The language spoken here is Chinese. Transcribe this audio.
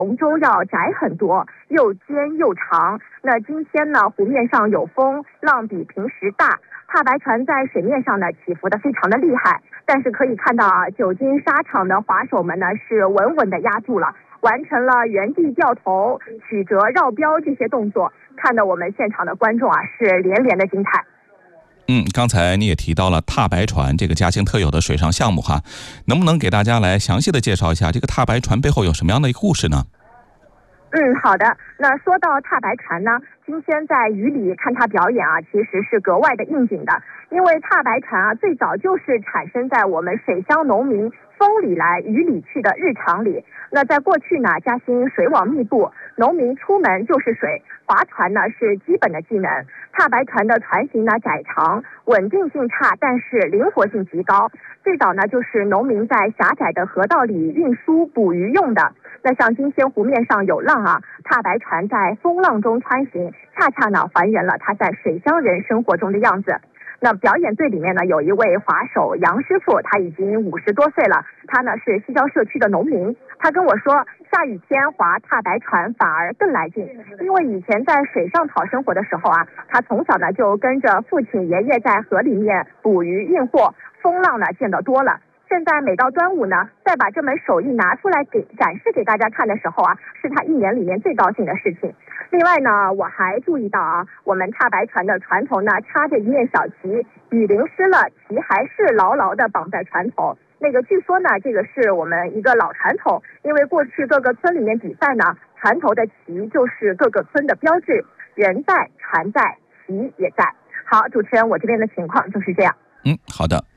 龙舟要窄很多，又尖又长。那今天呢，湖面上有风，浪比平时大，踏白船在水面上呢起伏的非常的厉害。但是可以看到啊，久经沙场的划手们呢是稳稳的压住了，完成了原地掉头、曲折、绕标这些动作，看得我们现场的观众啊是连连的惊叹。 刚才你也提到了踏白船这个嘉兴特有的水上项目哈，能不能给大家来详细的介绍一下这个踏白船背后有什么样的一个故事呢？ 好的。那说到踏白船呢，今天在雨里看它表演啊，其实是格外的应景的。因为踏白船啊，最早就是产生在我们水乡农民风里来雨里去的日常里。那在过去呢，嘉兴水网密布，农民出门就是水，划船呢是基本的技能。踏白船的船型呢窄长，稳定性差，但是灵活性极高。最早呢就是农民在狭窄的河道里运输捕鱼用的。那像今天湖面上有浪啊，踏白船在风浪中穿行，恰恰呢还原了它在水乡人生活中的样子。那表演队里面呢有一位划手杨师傅，他已经50多岁了，他呢是西郊社区的农民。他跟我说，下雨天划踏白船反而更来劲，因为以前在水上讨生活的时候啊，他从小呢就跟着父亲爷爷在河里面捕鱼运货，风浪呢见得多了。现在每到端午呢，再把这门手艺拿出来展示给大家看的时候啊，是他一年里面最高兴的事情。另外呢，我还注意到啊，我们踏白船的船头呢插着一面小旗，雨淋湿了，旗还是牢牢的绑在船头。那个据说呢，这个是我们一个老传统，因为过去各个村里面比赛呢，船头的旗就是各个村的标志，人在，船在，旗也在。好，主持人，我这边的情况就是这样。 好的。